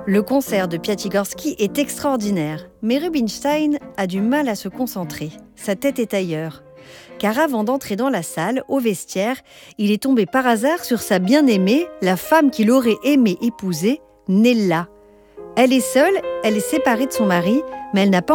Le concert de Piatigorsky est extraordinaire, mais Rubinstein a du mal à se concentrer. Sa tête est ailleurs. Car avant d'entrer dans la salle, au vestiaire, il est tombé par hasard sur sa bien-aimée, la femme qu'il aurait aimé épouser, Nella. Elle est seule, elle est séparée de son mari, mais elle n'a pas